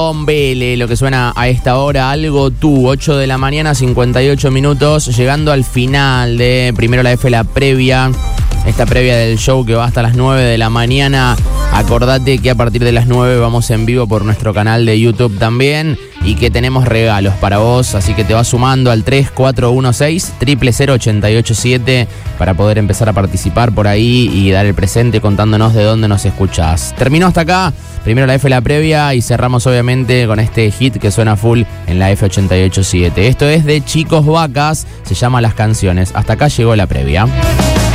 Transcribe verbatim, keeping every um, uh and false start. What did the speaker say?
con Vélez, lo que suena a esta hora, Algo Tú, ocho de la mañana, cincuenta y ocho minutos, llegando al final de Primero la F, la previa, esta previa del show que va hasta las nueve de la mañana. Acordate que a partir de las nueve vamos en vivo por nuestro canal de YouTube también y que tenemos regalos para vos, así que te vas sumando al tres cuatro uno seis, cero cero cero, ocho ocho siete para poder empezar a participar por ahí y dar el presente contándonos de dónde nos escuchás. Terminó hasta acá, Primero la F, la previa, y cerramos obviamente con este hit que suena full en la F ochenta y ocho siete. Esto es de Chicos Vacas, se llama Las Canciones. Hasta acá llegó la previa.